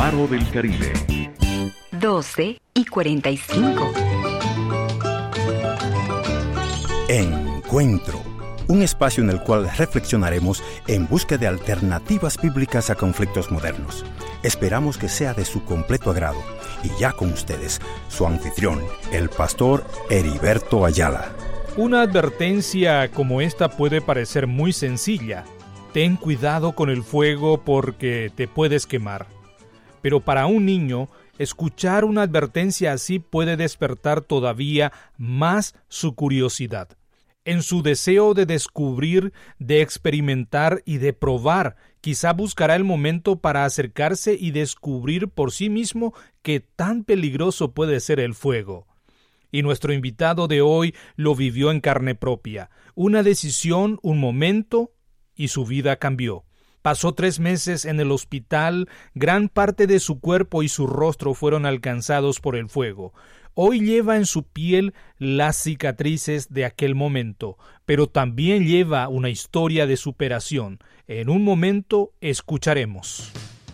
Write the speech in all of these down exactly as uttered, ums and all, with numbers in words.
Faro del Caribe. doce y cuarenta y cinco. Encuentro. Un espacio en el cual reflexionaremos en busca de alternativas bíblicas a conflictos modernos. Esperamos que sea de su completo agrado. Y ya con ustedes, su anfitrión, el pastor Heriberto Ayala. Una advertencia como esta puede parecer muy sencilla. Ten cuidado con el fuego porque te puedes quemar. Pero para un niño, escuchar una advertencia así puede despertar todavía más su curiosidad. En su deseo de descubrir, de experimentar y de probar, quizá buscará el momento para acercarse y descubrir por sí mismo qué tan peligroso puede ser el fuego. Y nuestro invitado de hoy lo vivió en carne propia. Una decisión, un momento, y su vida cambió. Pasó tres meses en el hospital, gran parte de su cuerpo y su rostro fueron alcanzados por el fuego. Hoy lleva en su piel las cicatrices de aquel momento, pero también lleva una historia de superación. En un momento escucharemos.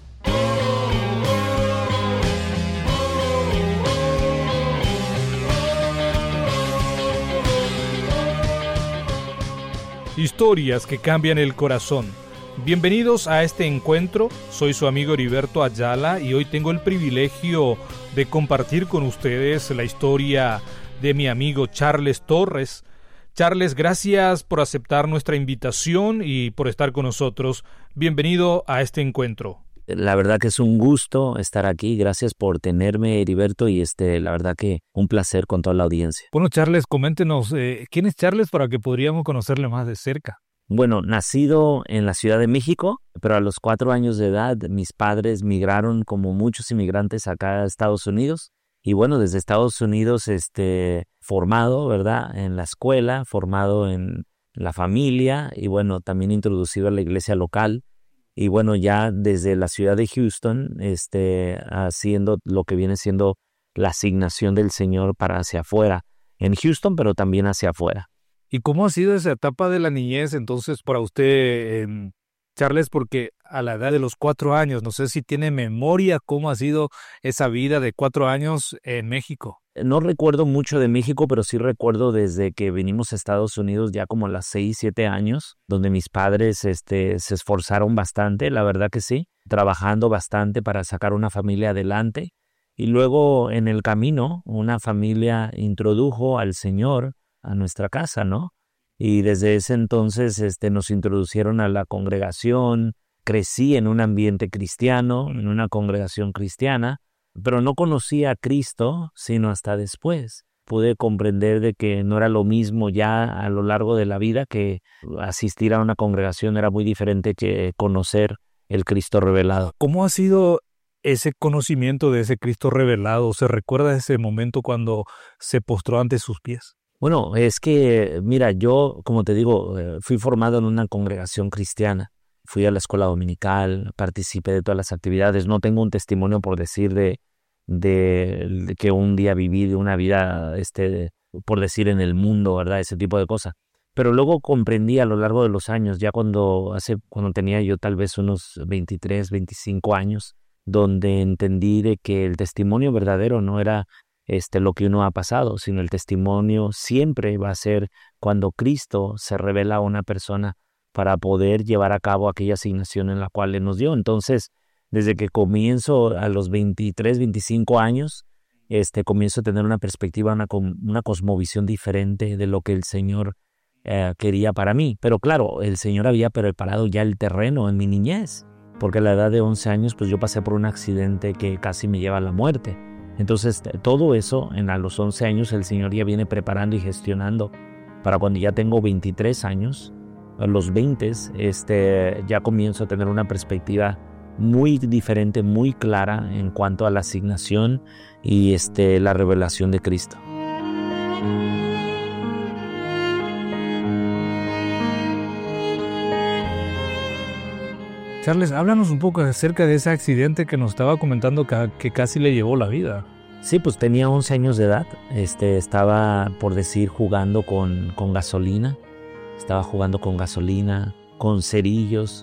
Historias que cambian el corazón. Bienvenidos a este encuentro, soy su amigo Heriberto Ayala y hoy tengo el privilegio de compartir con ustedes la historia de mi amigo Charles Torres. Charles, gracias por aceptar nuestra invitación y por estar con nosotros. Bienvenido a este encuentro. La verdad que es un gusto estar aquí. Gracias por tenerme, Heriberto, y este, la verdad que un placer con toda la audiencia. Bueno, Charles, coméntenos, eh, ¿quién es Charles para que podríamos conocerle más de cerca? Bueno, nacido en la Ciudad de México, pero a los cuatro años de edad mis padres migraron como muchos inmigrantes acá a Estados Unidos. Y bueno, desde Estados Unidos, este, formado, ¿verdad?, en la escuela, formado en la familia y bueno, también introducido a la iglesia local. Y bueno, ya desde la ciudad de Houston, este, haciendo lo que viene siendo la asignación del Señor para hacia afuera, en Houston, pero también hacia afuera. ¿Y cómo ha sido esa etapa de la niñez entonces para usted, eh, Charles? Porque a la edad de los cuatro años, no sé si tiene memoria cómo ha sido esa vida de cuatro años en México. No recuerdo mucho de México, pero sí recuerdo desde que vinimos a Estados Unidos ya como a los seis, siete años, donde mis padres este, se esforzaron bastante, la verdad que sí, trabajando bastante para sacar una familia adelante. Y luego en el camino, una familia introdujo al Señor a nuestra casa, ¿no? Y desde ese entonces este, nos introducieron a la congregación. Crecí en un ambiente cristiano, en una congregación cristiana, pero no conocía a Cristo sino hasta después. Pude comprender de que no era lo mismo ya a lo largo de la vida, que asistir a una congregación era muy diferente que conocer el Cristo revelado. ¿Cómo ha sido ese conocimiento de ese Cristo revelado? ¿Se recuerda ese momento cuando se postró ante sus pies? Bueno, es que, mira, yo, como te digo, fui formado en una congregación cristiana. Fui a la escuela dominical, participé de todas las actividades. No tengo un testimonio por decir de, de, de que un día viví de una vida, este, por decir, en el mundo, ¿verdad? Ese tipo de cosas. Pero luego comprendí a lo largo de los años, ya cuando, hace, cuando tenía yo tal vez unos veintitrés, veinticinco años, donde entendí de que el testimonio verdadero no era Este, lo que uno ha pasado, sino el testimonio siempre va a ser cuando Cristo se revela a una persona para poder llevar a cabo aquella asignación en la cual Él nos dio. Entonces, desde que comienzo a los veintitrés, veinticinco años, este, comienzo a tener una perspectiva, una, una cosmovisión diferente de lo que el Señor eh, quería para mí. Pero claro, el Señor había preparado ya el terreno en mi niñez, porque a la edad de once años, pues yo pasé por un accidente que casi me lleva a la muerte. Entonces, todo eso, en a los once años, el Señor ya viene preparando y gestionando para cuando ya tengo veintitrés años, a los veinte, este, ya comienzo a tener una perspectiva muy diferente, muy clara en cuanto a la asignación y este, la revelación de Cristo. Charles, háblanos un poco acerca de ese accidente que nos estaba comentando que, que casi le llevó la vida. Sí, pues tenía once años de edad. Este, estaba, por decir, jugando con, con gasolina. Estaba jugando con gasolina, con cerillos.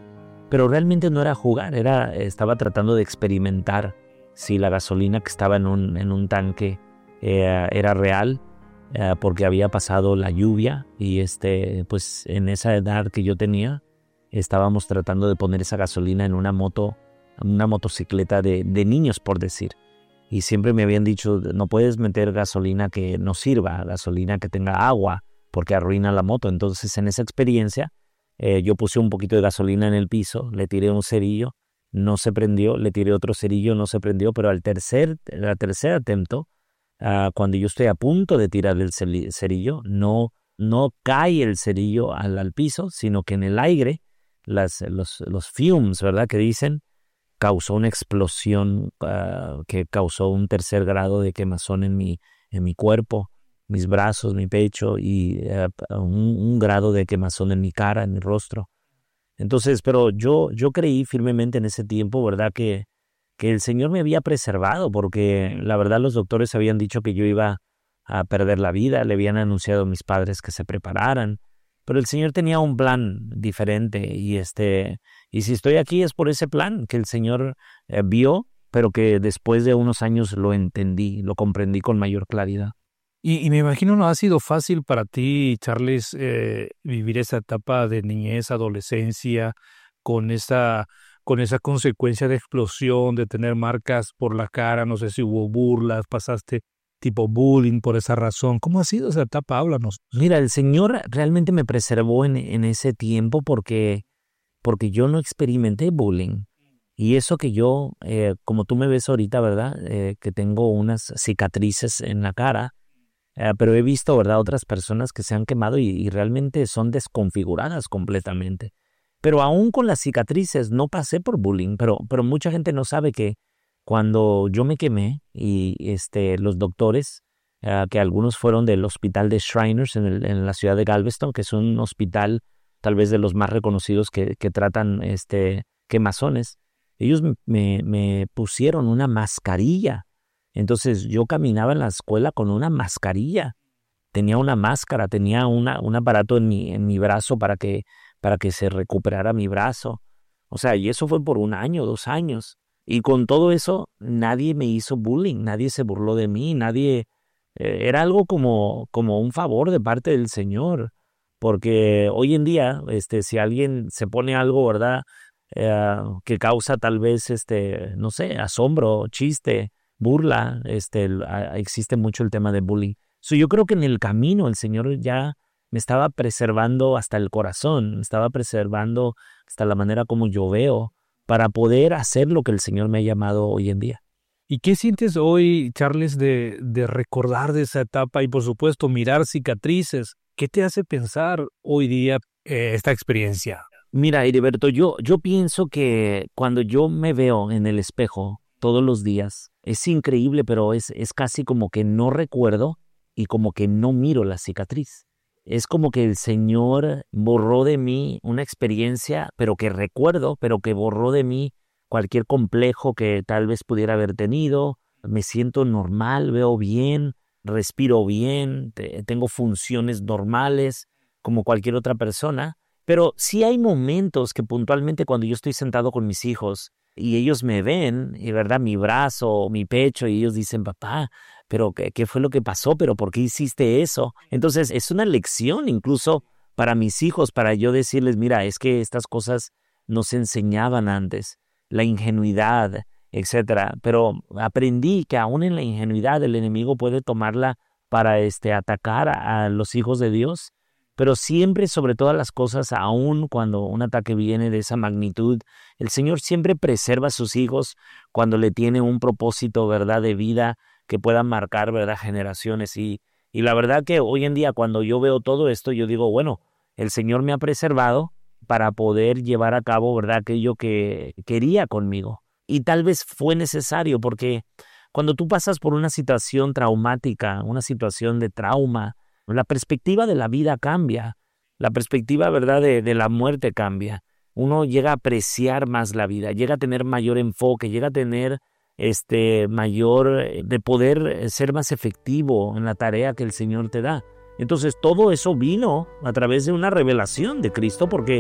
pero realmente no era jugar, era, estaba tratando de experimentar si la gasolina que estaba en un, en un tanque eh, era real, eh, porque había pasado la lluvia y este, pues en esa edad que yo tenía, estábamos tratando de poner esa gasolina en una moto, una motocicleta de, de niños, por decir. Y siempre me habían dicho, no puedes meter gasolina que no sirva, gasolina que tenga agua, porque arruina la moto. Entonces, en esa experiencia, eh, yo puse un poquito de gasolina en el piso, le tiré un cerillo, no se prendió, le tiré otro cerillo, no se prendió, pero al tercer, al tercer atento, uh, cuando yo estoy a punto de tirar el cerillo, no, no cae el cerillo al, al piso, sino que en el aire, las, los, los fumes, ¿verdad?, que dicen, causó una explosión uh, que causó un tercer grado de quemazón en mi, en mi cuerpo, mis brazos, mi pecho y uh, un, un grado de quemazón en mi cara, en mi rostro. Entonces, pero yo, yo creí firmemente en ese tiempo, ¿verdad?, que, que el Señor me había preservado, porque la verdad los doctores habían dicho que yo iba a perder la vida, le habían anunciado a mis padres que se prepararan, pero el Señor tenía un plan diferente y este y si estoy aquí es por ese plan que el Señor eh, vio, pero que después de unos años lo entendí, lo comprendí con mayor claridad. Y, y me imagino no ha sido fácil para ti, Charles, eh, vivir esa etapa de niñez, adolescencia, con esa, con esa consecuencia de explosión, de tener marcas por la cara, no sé si hubo burlas, pasaste tipo bullying por esa razón. ¿Cómo ha sido esa etapa? Háblanos. Mira, el Señor realmente me preservó en, en ese tiempo porque, porque yo no experimenté bullying. Y eso que yo, eh, como tú me ves ahorita, ¿verdad? Eh, que tengo unas cicatrices en la cara, eh, pero he visto, ¿verdad?, otras personas que se han quemado y, y realmente son desconfiguradas completamente. Pero aún con las cicatrices no pasé por bullying, pero, pero mucha gente no sabe que cuando yo me quemé y este, los doctores, uh, que algunos fueron del hospital de Shriners en, el, en la ciudad de Galveston, que es un hospital tal vez de los más reconocidos que, que tratan este, quemazones, ellos me, me pusieron una mascarilla. Entonces yo caminaba en la escuela con una mascarilla. Tenía una máscara, tenía una, un aparato en mi, en mi brazo para que, para que se recuperara mi brazo. O sea, y eso fue por un año, dos años. Y con todo eso, nadie me hizo bullying, nadie se burló de mí, nadie... Eh, era algo como, como un favor de parte del Señor, porque hoy en día, este, si alguien se pone algo, ¿verdad?, eh, que causa tal vez, este, no sé, asombro, chiste, burla, este, existe mucho el tema de bullying. So, yo creo que en el camino el Señor ya me estaba preservando hasta el corazón, me estaba preservando hasta la manera como yo veo, para poder hacer lo que el Señor me ha llamado hoy en día. ¿Y qué sientes hoy, Charles, de, de recordar de esa etapa y, por supuesto, mirar cicatrices? ¿Qué te hace pensar hoy día eh, esta experiencia? Mira, Heriberto, yo, yo pienso que cuando yo me veo en el espejo todos los días, es increíble, pero es, es casi como que no recuerdo y como que no miro la cicatriz. Es como que el Señor borró de mí una experiencia, pero que recuerdo, pero que borró de mí cualquier complejo que tal vez pudiera haber tenido. Me siento normal, veo bien, respiro bien, te, tengo funciones normales como cualquier otra persona. Pero sí hay momentos que puntualmente cuando yo estoy sentado con mis hijos y ellos me ven, y verdad, mi brazo, mi pecho, y ellos dicen, papá, pero ¿qué, qué fue lo que pasó? ¿Pero por qué hiciste eso? Entonces es una lección incluso para mis hijos, para yo decirles, mira, es que estas cosas no se enseñaban antes, la ingenuidad, etcétera. Pero aprendí que aún en la ingenuidad el enemigo puede tomarla para este, atacar a, a los hijos de Dios. Pero siempre, sobre todas las cosas, aun cuando un ataque viene de esa magnitud, el Señor siempre preserva a sus hijos cuando le tiene un propósito, ¿verdad?, de vida que pueda marcar, ¿verdad?, generaciones. Y, y la verdad que hoy en día, cuando yo veo todo esto, yo digo, bueno, el Señor me ha preservado para poder llevar a cabo, ¿verdad?, aquello que quería conmigo. Y tal vez fue necesario, porque cuando tú pasas por una situación traumática, una situación de trauma, la perspectiva de la vida cambia, la perspectiva, ¿verdad?, de, de la muerte cambia. Uno llega a apreciar más la vida, llega a tener mayor enfoque, llega a tener este mayor, de poder ser más efectivo en la tarea que el Señor te da. Entonces todo eso vino a través de una revelación de Cristo, porque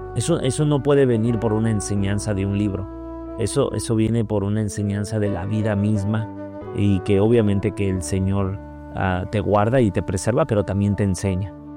Eso, eso no puede venir por una enseñanza de un libro. Eso, eso viene por una enseñanza de la vida misma, y que obviamente que el Señor uh, te guarda y te preserva, pero también te enseña.